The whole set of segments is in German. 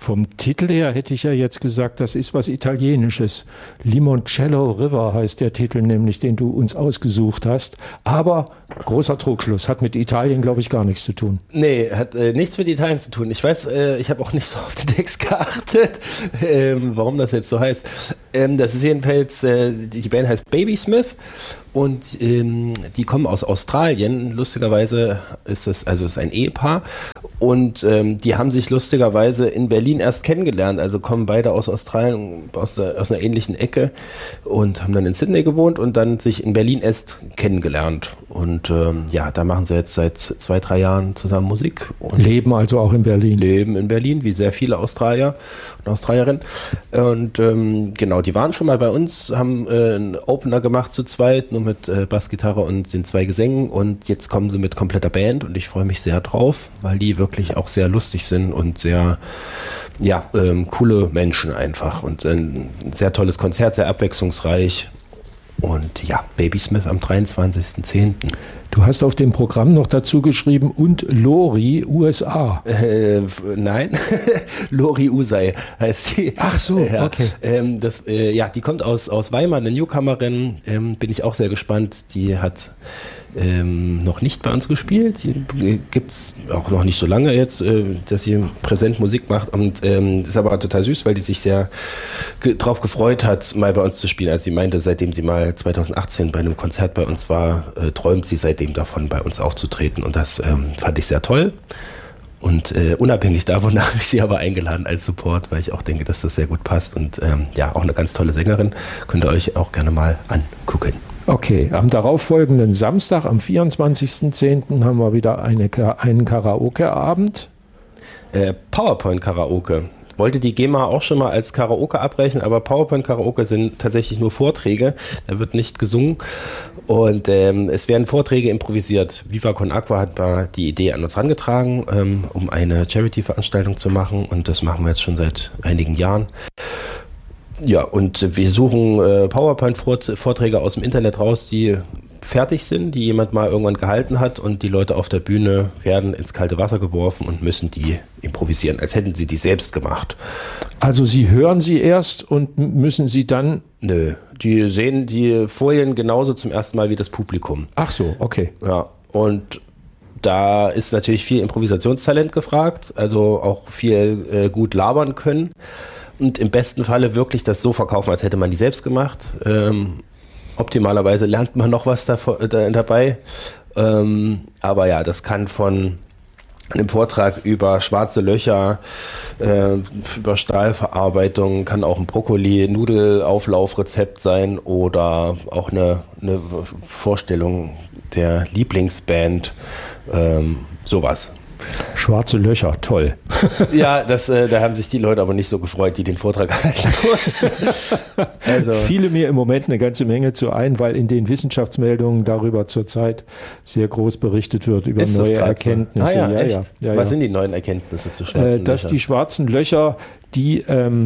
Vom Titel her hätte ich ja jetzt gesagt, das ist was Italienisches. Limoncello River heißt der Titel nämlich, den du uns ausgesucht hast. Aber großer Trugschluss, hat mit Italien, glaube ich, gar nichts zu tun. Nee, hat nichts mit Italien zu tun. Ich weiß, ich habe auch nicht so auf den Text geachtet, warum das jetzt so heißt. Das ist jedenfalls, die Band heißt Babysmith und die kommen aus Australien. Lustigerweise ist es ist ein Ehepaar und die haben sich lustigerweise in Berlin erst kennengelernt. Also kommen beide aus Australien, aus einer ähnlichen Ecke und haben dann in Sydney gewohnt und dann sich in Berlin erst kennengelernt. Und da machen sie jetzt seit 2-3 Jahren zusammen Musik. Und leben also auch in Berlin. Leben in Berlin, wie sehr viele Australier und Australierinnen. Und genau, die waren schon mal bei uns, haben einen Opener gemacht zu zweit, nur mit Bassgitarre und den 2 Gesängen. Und jetzt kommen sie mit kompletter Band und ich freue mich sehr drauf, weil die wirklich auch sehr lustig sind und sehr coole Menschen einfach. Und ein sehr tolles Konzert, sehr abwechslungsreich. Und ja, Babysmith am 23.10. Du hast auf dem Programm noch dazu geschrieben, und Lori, USA. Nein, Lori Usai heißt sie. Ach so, okay. Die kommt aus Weimar, eine Newcomerin, bin ich auch sehr gespannt. Die hat noch nicht bei uns gespielt. Die gibt's auch noch nicht so lange jetzt, dass sie präsent Musik macht und ist aber total süß, weil die sich sehr drauf gefreut hat, mal bei uns zu spielen. Als sie meinte, seitdem sie mal 2018 bei einem Konzert bei uns war, träumt sie seitdem davon, bei uns aufzutreten und das fand ich sehr toll. Und unabhängig davon habe ich sie aber eingeladen als Support, weil ich auch denke, dass das sehr gut passt und auch eine ganz tolle Sängerin. Könnt ihr euch auch gerne mal angucken. Okay, am darauffolgenden Samstag, am 24.10. haben wir wieder einen Karaoke-Abend. PowerPoint-Karaoke. Wollte die GEMA auch schon mal als Karaoke abbrechen, aber PowerPoint-Karaoke sind tatsächlich nur Vorträge, da wird nicht gesungen und es werden Vorträge improvisiert. Viva Con Aqua hat mal die Idee an uns herangetragen, um eine Charity-Veranstaltung zu machen und das machen wir jetzt schon seit einigen Jahren. Ja, und wir suchen PowerPoint-Vorträge aus dem Internet raus, die fertig sind, die jemand mal irgendwann gehalten hat und die Leute auf der Bühne werden ins kalte Wasser geworfen und müssen die improvisieren, als hätten sie die selbst gemacht. Also Sie hören sie erst und müssen sie dann... Nö, die sehen die Folien genauso zum ersten Mal wie das Publikum. Ach so, okay. Ja, und da ist natürlich viel Improvisationstalent gefragt, also auch viel gut labern können. Und im besten Falle wirklich das so verkaufen, als hätte man die selbst gemacht. Optimalerweise lernt man noch was dabei. Aber ja, das kann von einem Vortrag über schwarze Löcher, über Stahlverarbeitung, kann auch ein Brokkoli-Nudelauflaufrezept sein oder auch eine Vorstellung der Lieblingsband, sowas. Schwarze Löcher, toll. Ja, da haben sich die Leute aber nicht so gefreut, die den Vortrag halten mussten. Also. Fiele mir im Moment eine ganze Menge zu ein, weil in den Wissenschaftsmeldungen darüber zurzeit sehr groß berichtet wird, über neue Erkenntnisse. Ah, ja, echt? Ja. Was sind die neuen Erkenntnisse zu schwarzen Löchern? Dass die schwarzen Löcher, die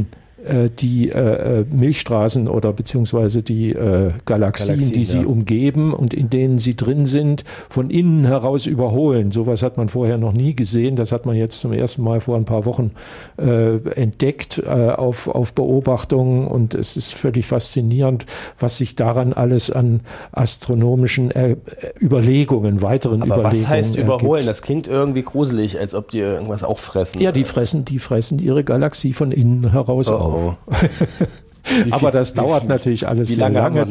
Milchstraßen oder beziehungsweise die Galaxien, die sie umgeben und in denen sie drin sind, von innen heraus überholen. Sowas hat man vorher noch nie gesehen. Das hat man jetzt zum ersten Mal vor ein paar Wochen entdeckt auf Beobachtungen und es ist völlig faszinierend, was sich daran alles an astronomischen Überlegungen, weiteren Aber Überlegungen was heißt überholen? ergibt. Das klingt irgendwie gruselig, als ob die irgendwas auffressen. Ja, die fressen ihre Galaxie von innen heraus auf. Oh. Aber das dauert natürlich alles sehr lange,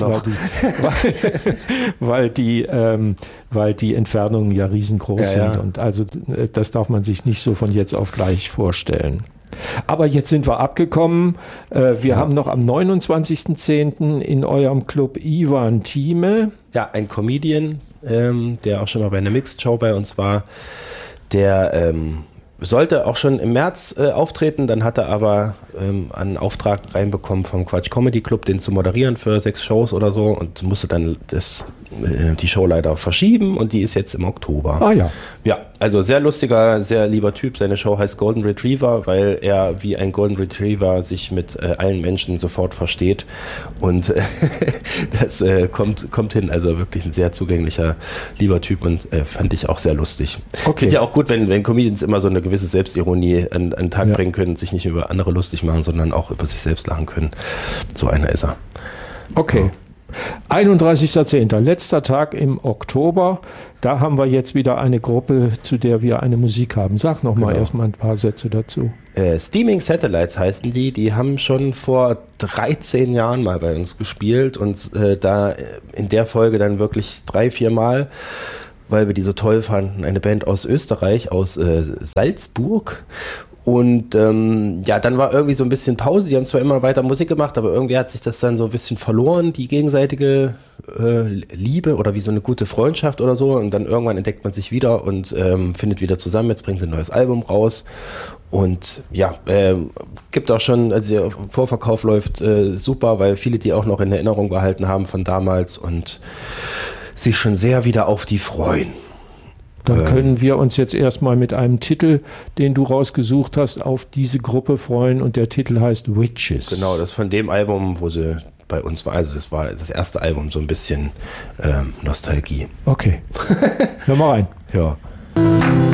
weil die Entfernungen ja riesengroß sind. Und also das darf man sich nicht so von jetzt auf gleich vorstellen. Aber jetzt sind wir abgekommen. Wir haben noch am 29.10. in eurem Club Ivan Thieme. Ja, ein Comedian, der auch schon mal bei einer Mixed Show bei uns war, der sollte auch schon im März auftreten, dann hat er aber einen Auftrag reinbekommen vom Quatsch Comedy Club, den zu moderieren für 6 Shows oder so und musste dann die Show leider verschieben und die ist jetzt im Oktober. Ah ja. Ja, also sehr lustiger, sehr lieber Typ. Seine Show heißt Golden Retriever, weil er wie ein Golden Retriever sich mit allen Menschen sofort versteht und das kommt hin. Also wirklich ein sehr zugänglicher, lieber Typ und fand ich auch sehr lustig. Okay. Finde ja auch gut, wenn Comedians immer so eine gewisse Selbstironie an den Tag bringen können, sich nicht über andere lustig machen, sondern auch über sich selbst lachen können. So einer ist er. Okay. Ja. 31.10., letzter Tag im Oktober. Da haben wir jetzt wieder eine Gruppe, zu der wir eine Musik haben. Sag noch mal erstmal ein paar Sätze dazu. Steaming Satellites heißen die. Die haben schon vor 13 Jahren mal bei uns gespielt und da in der Folge dann wirklich 3-4 Mal, weil wir die so toll fanden. Eine Band aus Österreich, aus Salzburg. Und dann war irgendwie so ein bisschen Pause. Die haben zwar immer weiter Musik gemacht, aber irgendwie hat sich das dann so ein bisschen verloren, die gegenseitige Liebe oder wie so eine gute Freundschaft oder so. Und dann irgendwann entdeckt man sich wieder und findet wieder zusammen. Jetzt bringen sie ein neues Album raus. Und gibt auch schon, also der Vorverkauf läuft super, weil viele die auch noch in Erinnerung behalten haben von damals und sich schon sehr wieder auf die freuen. Dann können wir uns jetzt erstmal mit einem Titel, den du rausgesucht hast, auf diese Gruppe freuen und der Titel heißt Witches. Genau, das ist von dem Album, wo sie bei uns war. Also das war das erste Album, so ein bisschen Nostalgie. Okay, hör mal rein. Ja.